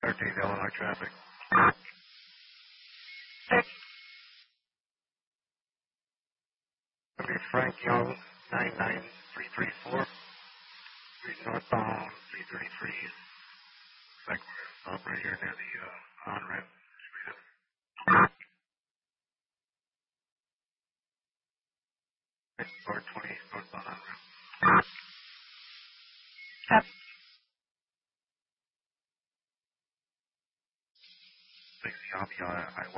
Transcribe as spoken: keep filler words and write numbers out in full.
thirteen Illinois traffic. It'll be Frank Young, nine nine three three four. Street northbound, three thirty-three. Looks like we're gonna stop right here near the uh, on-ramp. four twenty northbound on-ramp. sixty, I'll be on I